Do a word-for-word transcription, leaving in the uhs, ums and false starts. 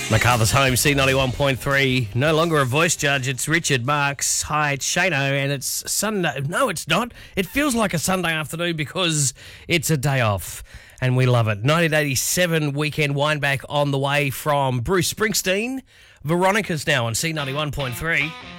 MacArthur's Home, C ninety-one point three. No longer a voice judge, it's Richard Marks. Hi, it's Shano, and it's Sunday. No, it's not. It feels like a Sunday afternoon because it's a day off, and we love it. nineteen eighty-seven weekend wind back on the way from Bruce Springsteen. Veronica's now on C ninety-one point three.